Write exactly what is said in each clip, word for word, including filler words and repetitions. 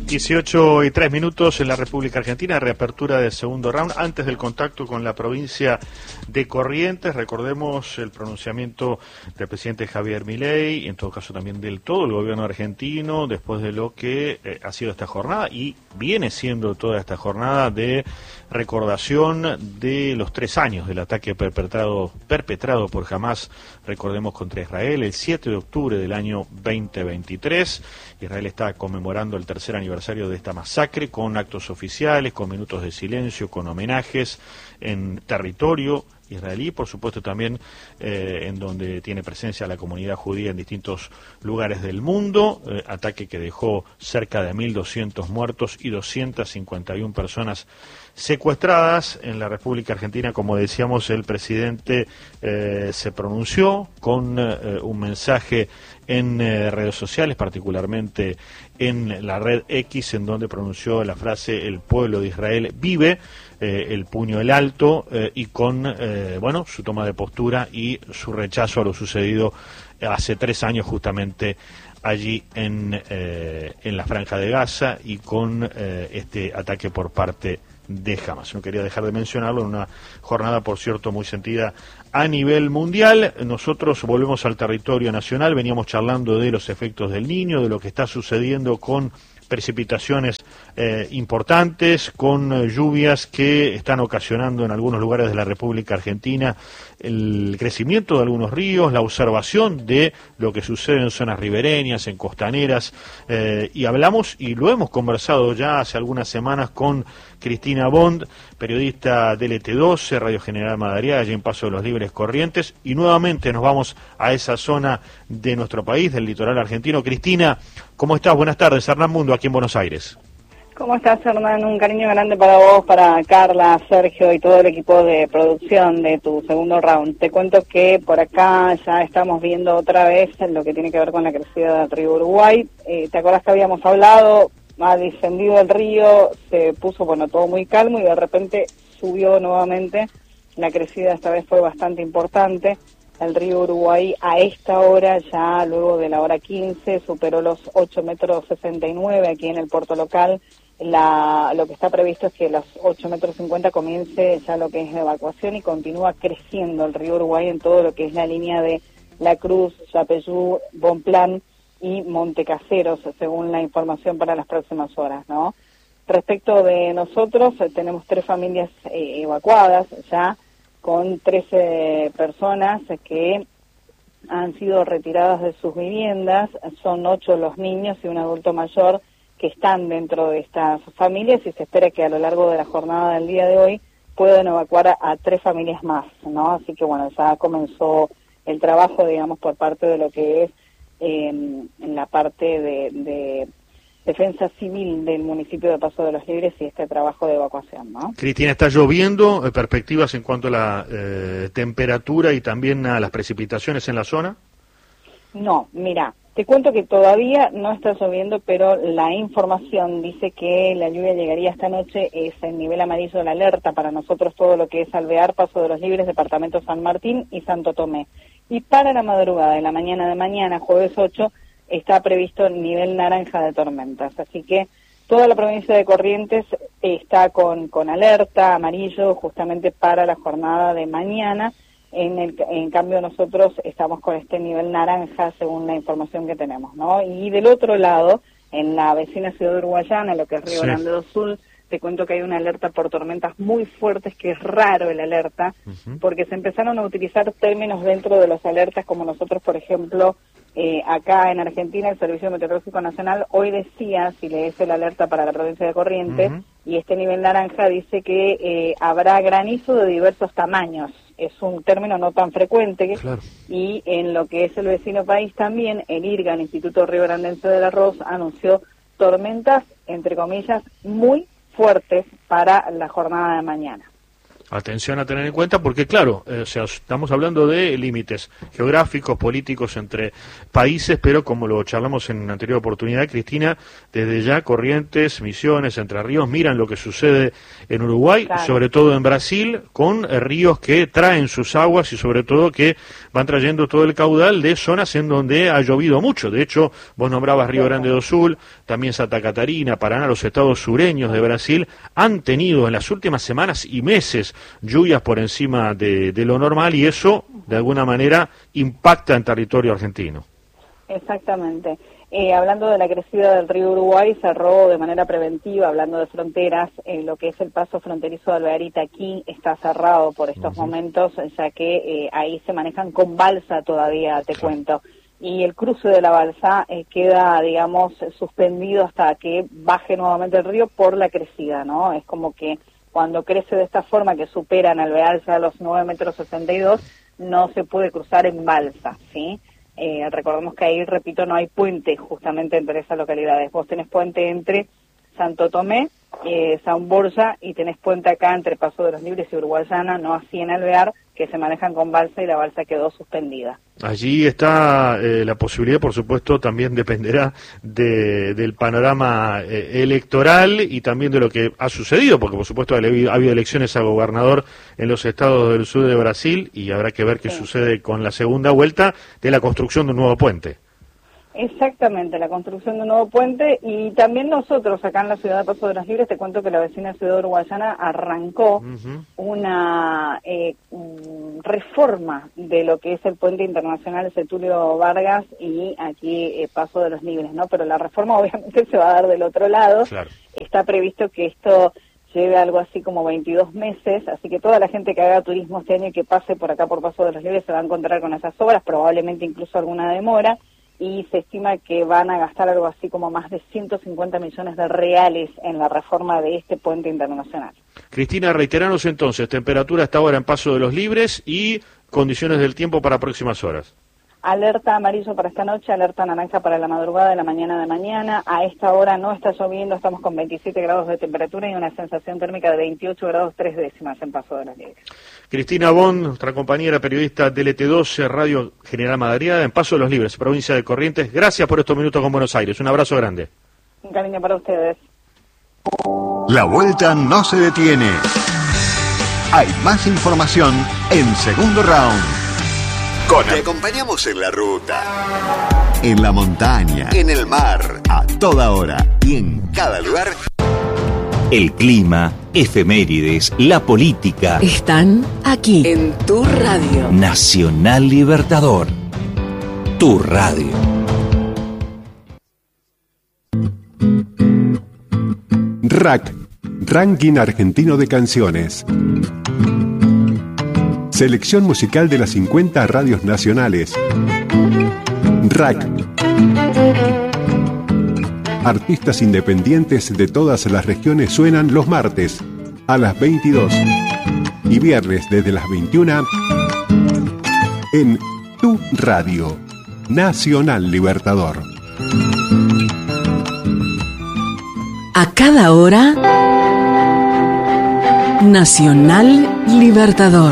dieciocho y tres minutos en la República Argentina, reapertura del segundo round. Antes del contacto con la provincia de Corrientes, recordemos el pronunciamiento del presidente Javier Milei, y en todo caso también del todo el gobierno argentino, después de lo que eh, ha sido esta jornada, y viene siendo toda esta jornada de recordación de los tres años del ataque perpetrado, perpetrado por Hamás, recordemos, contra Israel, el siete de octubre del año veinte veintitrés. Israel está conmemorando el tercer aniversario de esta masacre con actos oficiales, con minutos de silencio, con homenajes en territorio israelí, por supuesto también eh, en donde tiene presencia la comunidad judía en distintos lugares del mundo, eh, ataque que dejó cerca de mil doscientos muertos y doscientas cincuenta y una personas secuestradas. En la República Argentina, como decíamos, el presidente eh, se pronunció con eh, un mensaje en eh, redes sociales, particularmente en la red X, en donde pronunció la frase "el pueblo de Israel vive", eh, el puño en alto, eh, y con eh, bueno, su toma de postura y su rechazo a lo sucedido hace tres años justamente allí en, eh, en la Franja de Gaza, y con eh, este ataque por parte de Hamás. No quería dejar de mencionarlo en una jornada, por cierto, muy sentida a nivel mundial. Nosotros volvemos al territorio nacional, veníamos charlando de los efectos del Niño, de lo que está sucediendo con precipitaciones eh, importantes, con eh, lluvias que están ocasionando en algunos lugares de la República Argentina el crecimiento de algunos ríos, la observación de lo que sucede en zonas ribereñas, en costaneras, eh, y hablamos, y lo hemos conversado ya hace algunas semanas con Cristina Bond, periodista de L T doce, Radio General Madariaga, allí en Paso de los Libres, Corrientes, y nuevamente nos vamos a esa zona de nuestro país, del litoral argentino. Cristina, ¿cómo estás? Buenas tardes. Hernán Mundo, aquí en Buenos Aires. ¿Cómo estás, Hernán? Un cariño grande para vos, para Carla, Sergio y todo el equipo de producción de tu segundo round. Te cuento que por acá ya estamos viendo otra vez lo que tiene que ver con la crecida del río Uruguay. Eh, ¿Te acuerdas que habíamos hablado? Ha descendido el río, se puso, bueno, todo muy calmo y de repente subió nuevamente. La crecida esta vez fue bastante importante. El río Uruguay a esta hora, ya luego de la hora quince, superó los ocho metros sesenta y nueve aquí en el puerto local. La, lo que está previsto es que a los ocho metros cincuenta comience ya lo que es la evacuación, y continúa creciendo el río Uruguay en todo lo que es la línea de La Cruz, Yapeyú, Bonplan y Montecaseros, según la información para las próximas horas, ¿no? Respecto de nosotros, eh, tenemos tres familias eh, evacuadas ya, con trece personas que han sido retiradas de sus viviendas. Son ocho los niños y un adulto mayor que están dentro de estas familias, y se espera que a lo largo de la jornada del día de hoy puedan evacuar a, a tres familias más, ¿no? Así que bueno, ya comenzó el trabajo, digamos, por parte de lo que es eh, en la parte de, de defensa civil del municipio de Paso de los Libres y este trabajo de evacuación, ¿no? Cristina, ¿está lloviendo? Eh, ¿Perspectivas en cuanto a la eh, temperatura y también a las precipitaciones en la zona? No, mira, te cuento que todavía no está lloviendo, pero la información dice que la lluvia llegaría esta noche. Es el nivel amarillo de la alerta para nosotros todo lo que es Alvear, Paso de los Libres, Departamento San Martín y Santo Tomé. Y para la madrugada de la mañana de mañana, jueves ocho, está previsto nivel naranja de tormentas. Así que toda la provincia de Corrientes está con, con alerta amarillo justamente para la jornada de mañana. En, el, en cambio nosotros estamos con este nivel naranja según la información que tenemos, ¿no? Y del otro lado, en la vecina ciudad uruguayana, lo que es Río sí. Grande do Sul, te cuento que hay una alerta por tormentas muy fuertes, que es raro el alerta, uh-huh. porque se empezaron a utilizar términos dentro de las alertas, como nosotros, por ejemplo, eh, acá en Argentina, el Servicio Meteorológico Nacional hoy decía, si lees el alerta para la provincia de Corrientes, uh-huh. y este nivel naranja dice que eh, habrá granizo de diversos tamaños. Es un término no tan frecuente, claro. Y en lo que es el vecino país también, el IRGA, el Instituto Río Grandense del Arroz, anunció tormentas, entre comillas, muy fuertes para la jornada de mañana. Atención a tener en cuenta porque, claro, eh, o sea, estamos hablando de límites geográficos, políticos entre países, pero como lo charlamos en una anterior oportunidad, Cristina, desde ya Corrientes, Misiones, Entre Ríos, miran lo que sucede en Uruguay, claro. sobre todo en Brasil, con eh, ríos que traen sus aguas y sobre todo que van trayendo todo el caudal de zonas en donde ha llovido mucho. De hecho, vos nombrabas Río Grande do Sul, también Santa Catarina, Paraná, los estados sureños de Brasil, han tenido en las últimas semanas y meses lluvias por encima de, de lo normal y eso, de alguna manera, impacta en territorio argentino. Exactamente. Eh, hablando de la crecida del río Uruguay, cerró de manera preventiva, hablando de fronteras, eh, lo que es el paso fronterizo de Alvearita aquí está cerrado por estos uh-huh. momentos, ya que eh, ahí se manejan con balsa todavía, te claro. cuento. Y el cruce de la balsa eh, queda, digamos, suspendido hasta que baje nuevamente el río por la crecida, ¿no? Es como que cuando crece de esta forma, que superan Alvear ya los nueve metros sesenta y dos, no se puede cruzar en balsa, ¿sí? Eh, recordemos que ahí, repito, no hay puente justamente entre esas localidades. Vos tenés puente entre Santo Tomé, eh, San Borja, y tenés puente acá entre Paso de los Libres y Uruguayana, no así en Alvear, que se manejan con balsa y la balsa quedó suspendida. Allí está eh, la posibilidad, por supuesto, también dependerá de, del panorama eh, electoral y también de lo que ha sucedido, porque por supuesto ha habido, ha habido elecciones a gobernador en los estados del sur de Brasil y habrá que ver qué sí. sucede con la segunda vuelta de la construcción de un nuevo puente. Exactamente, la construcción de un nuevo puente y también nosotros acá en la ciudad de Paso de los Libres, te cuento que la vecina ciudad uruguayana arrancó uh-huh. una eh, reforma de lo que es el puente internacional Setúlio Vargas y aquí eh, Paso de los Libres, ¿no? Pero la reforma obviamente se va a dar del otro lado, claro. Está previsto que esto lleve algo así como veintidós meses, así que toda la gente que haga turismo este año y que pase por acá por Paso de los Libres se va a encontrar con esas obras, probablemente incluso alguna demora. Y se estima que van a gastar algo así como más de ciento cincuenta millones de reales en la reforma de este puente internacional. Cristina, reiteranos entonces, temperatura hasta ahora en Paso de los Libres y condiciones del tiempo para próximas horas. Alerta amarillo para esta noche, alerta naranja para la madrugada de la mañana de mañana. A esta hora no está lloviendo, estamos con veintisiete grados de temperatura y una sensación térmica de veintiocho grados tres décimas en Paso de los Libres. Cristina Bond, nuestra compañera periodista de L T doce, Radio General Madariaga, en Paso de los Libres, provincia de Corrientes. Gracias por estos minutos con Buenos Aires. Un abrazo grande. Un cariño para ustedes. La vuelta no se detiene. Hay más información en Segundo Round. Con Te acompañamos en la ruta, en la montaña, en el mar, a toda hora y en cada lugar. El clima, efemérides, la política. Están aquí en tu radio. Nacional Libertador. Tu radio. R A C, Ranking Argentino de Canciones. Selección musical de las cincuenta radios nacionales. R A C. Artistas independientes de todas las regiones suenan los martes a las veintidós y viernes desde las veintiuna en Tu Radio, Nacional Libertador. A cada hora, Nacional Libertador.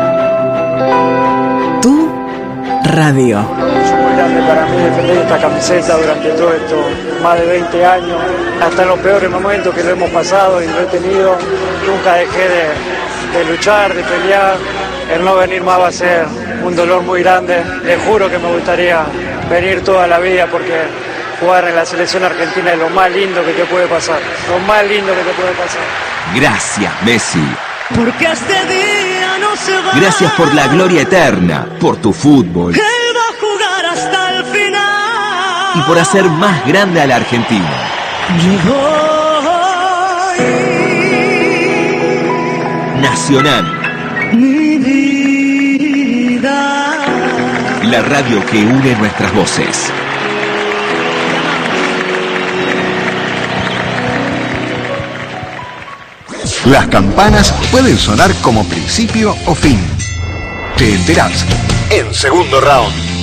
Tu radio. Es muy grande para mí defender esta camiseta durante todo esto, más de veinte años, hasta en los peores momentos que lo hemos pasado y lo he tenido, nunca dejé de, de luchar, de pelear. El no venir más va a ser un dolor muy grande. Les juro que me gustaría venir toda la vida porque jugar en la selección argentina es lo más lindo que te puede pasar, lo más lindo que te puede pasar. Gracias, Messi. Porque este día no se va. Gracias por la gloria eterna, por tu fútbol. Él va a jugar hasta el final. Y por hacer más grande a la Argentina. Llegó Nacional. Mi vida. La radio que une nuestras voces. Las campanas pueden sonar como principio o fin. Te enterás en Segundo Round.